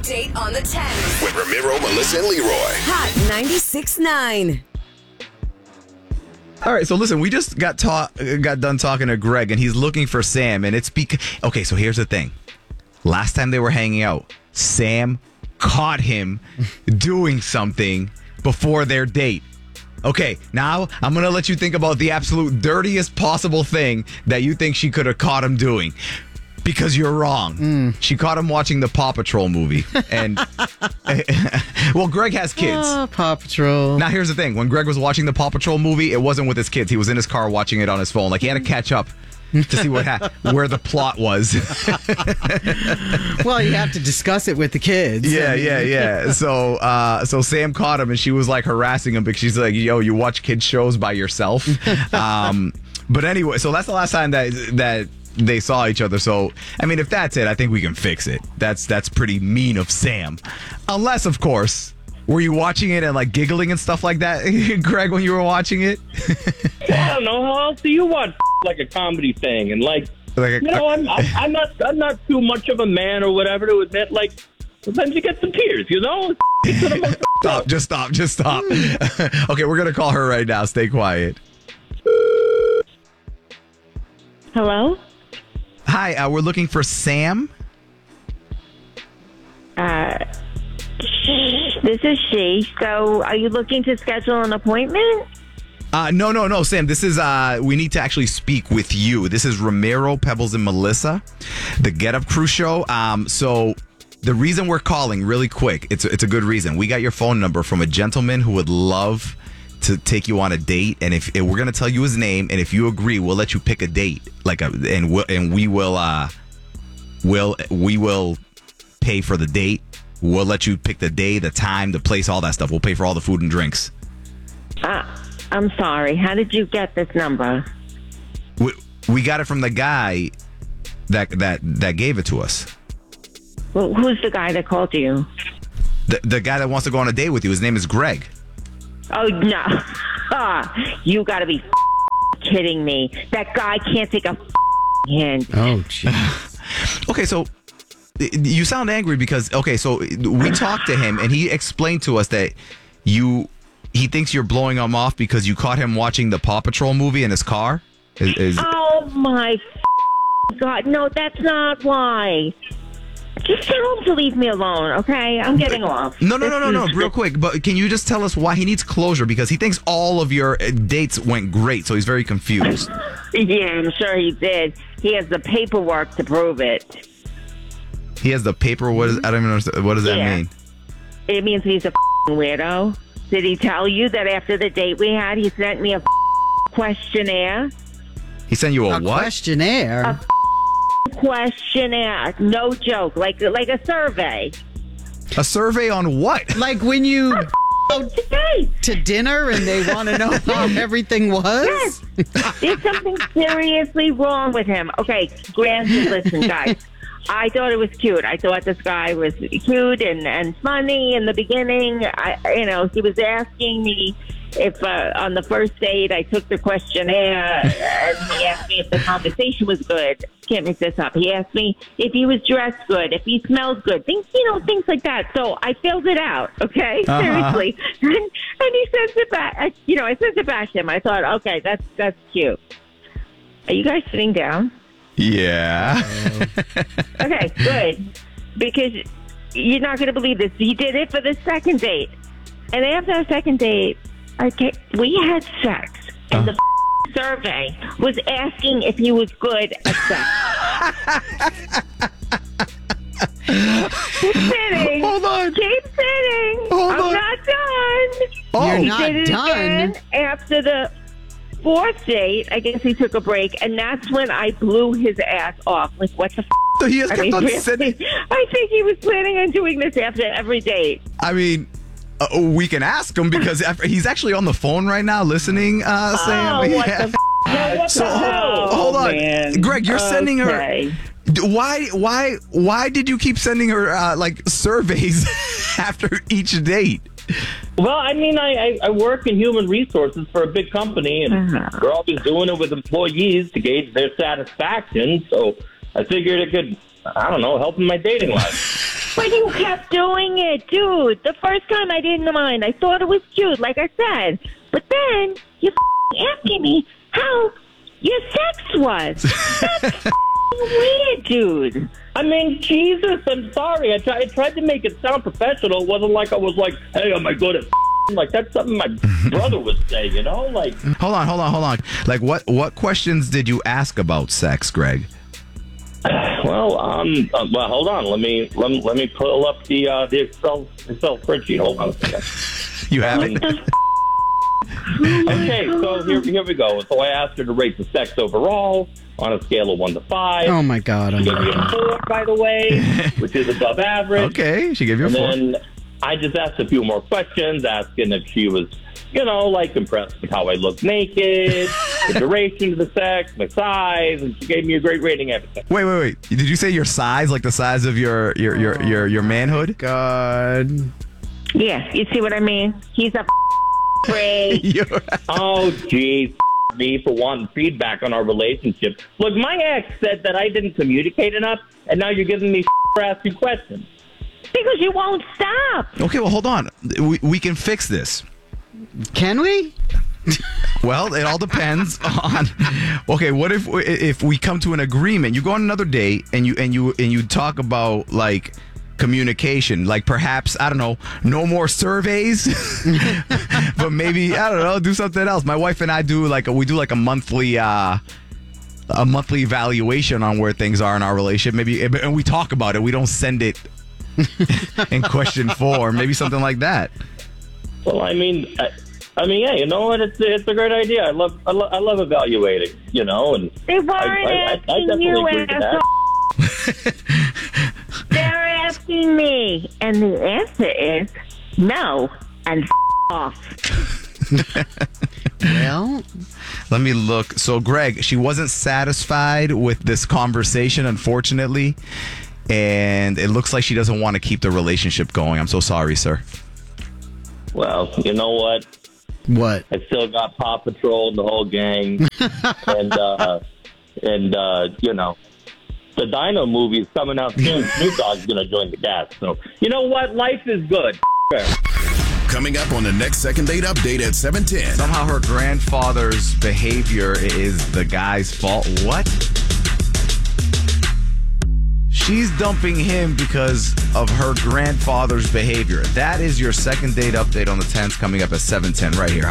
Update on the 10s. With Ramiro, Melissa, and Leroy. Hot 96.9. All right, so listen, we just got done talking to Greg, and he's looking for Sam, and it's because... Okay, so here's the thing. Last time they were hanging out, Sam caught him doing something before their date. Okay, now I'm going to let you think about the absolute dirtiest possible thing that you think she could have caught him doing. Because you're wrong. She caught him watching the Paw Patrol movie. And, well, Greg has kids. Oh, Paw Patrol. Now, here's the thing. When Greg was watching the Paw Patrol movie, it wasn't with his kids. He was in his car watching it on his phone. Like, he had to catch up to see where the plot was. Well, you have to discuss it with the kids. Yeah. So Sam caught him, and she was, like, harassing him because she's like, yo, you watch kids shows by yourself? But anyway, so that's the last time that they saw each other. So, I mean, if that's it, I think we can fix it. That's pretty mean of Sam. Unless, of course, were you watching it and like giggling and stuff like that, Greg, when you were watching it? I don't know. How else do you watch like a comedy thing? And I'm not too much of a man or whatever to admit, like, sometimes you get some tears, you know? Just stop. Okay, we're going to call her right now. Stay quiet. Hello? Hi, we're looking for Sam. This is she. So, are you looking to schedule an appointment? No, Sam. This is, we need to actually speak with you. This is Ramiro, Pebbles, and Melissa, the Get Up Crew show. So the reason we're calling really quick, it's a good reason. We got your phone number from a gentleman who would love to take you on a date, and if we're gonna tell you his name, and if you agree, we'll let you pick a date, and we will pay for the date. We'll let you pick the day, the time, the place, all that stuff. We'll pay for all the food and drinks. I'm sorry. How did you get this number? We got it from the guy that gave it to us. Well, who's the guy that called you? The guy that wants to go on a date with you. His name is Greg. Oh, no. You got to be kidding me. That guy can't take a hint. Oh, jeez. Okay, so you sound angry because, so we talked to him, and he explained to us that he thinks you're blowing him off because you caught him watching the Paw Patrol movie in his car. Oh, my God. No, that's not why. Just tell him to leave me alone, okay? I'm getting off. No. Real quick, but can you just tell us why he needs closure? Because he thinks all of your dates went great, so he's very confused. Yeah, I'm sure he did. He has the paperwork to prove it. He has the paper? I don't even understand. What does that mean? It means he's a weirdo. Did he tell you that after the date we had, he sent me a questionnaire? He sent you a what? Questionnaire? A questionnaire. No joke. Like a survey. A survey on what? Like when you go to dinner and they want to know how everything was? Yes. There's something seriously wrong with him. Okay, granted, listen, guys. I thought it was cute. I thought this guy was cute and funny in the beginning. He was asking me if on the first date I took the questionnaire, and he asked me if the conversation was good. Can't make this up. He asked me if he was dressed good, if he smelled good, things like that. So I filled it out. Okay, seriously, and he sends it back. I sent it back to him. I thought, okay, that's cute. Are you guys sitting down? Yeah. Okay, good. Because you're not going to believe this. He did it for the second date. And after the second date, we had sex. And the survey was asking if he was good at sex. Keep sitting. Hold on. Keep sitting. I'm not done. You're He not did it done? again after the fourth date. I guess he took a break, and that's when I blew his ass off. Like, what the f***? So he has kept on sending... I think he was planning on doing this after every date. I mean, we can ask him because he's actually on the phone right now listening, Sam. What the f***? So hold on. Man. Greg, you're sending her... Why did you keep sending her, surveys after each date? Well, I mean, I work in human resources for a big company, and we're always doing it with employees to gauge their satisfaction. So I figured it could, help in my dating life. But you kept doing it, dude. The first time I didn't mind. I thought it was cute, like I said. But then you asking me how your sex was. That's weird, dude. I mean, Jesus, I'm sorry. I tried to make it sound professional. It wasn't like I was like, hey, am I good at like that's something my brother would say, you know? Like, hold on. Like, what questions did you ask about sex, Greg? well, hold on. Let me pull up the Excel spreadsheet. Hold on a second. You haven't. Okay, so here we go. So I asked her to rate the sex overall on a scale of 1 to 5. Oh my God! She gave me a 4, by the way, which is above average. Okay, she gave you a 4. And then I just asked a few more questions, asking if she was, like impressed with how I looked naked, the duration of the sex, my size, and she gave me a great rating. Everything. Wait. Did you say your size, like the size of your manhood? God. Yeah, you see what I mean? He's a freak. Oh, geez. Me for wanting feedback on our relationship. Look, my ex said that I didn't communicate enough, and now you're giving me for asking questions. Because you won't stop. Okay, well, hold on. We can fix this. Can we? Well, it all depends on. Okay, what if we come to an agreement? You go on another date and you talk about like communication, like perhaps, I don't know, no more surveys, but maybe, I don't know, do something else. My wife and I do like a monthly evaluation on where things are in our relationship. Maybe, and we talk about it. We don't send it in question form. Maybe something like that. Well, I mean, yeah, you know what? It's a great idea. I love evaluating, and they weren't asking you, asshole. They're asking me, and the answer is no and off. Well, let me look. So, Greg, she wasn't satisfied with this conversation, unfortunately, and it looks like she doesn't want to keep the relationship going. I'm so sorry, sir. Well, you know what? What? I still got Paw Patrol and the whole gang, and the Dino movie is coming out soon. Snoop Dogg's going to join the cast. So, you know what? Life is good. Coming up on the next Second Date Update at 7:10. Somehow her grandfather's behavior is the guy's fault. What? She's dumping him because of her grandfather's behavior. That is your Second Date Update on the 10s coming up at 7:10 right here.